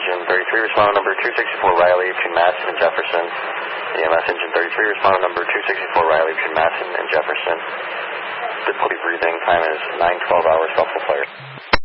engine 33, respondent number 264 Riley between Madison and Jefferson. EMS engine 33, respondent number 264 Riley between Madison and Jefferson. Difficulty breathing, time is 9:12 hours, helpful player.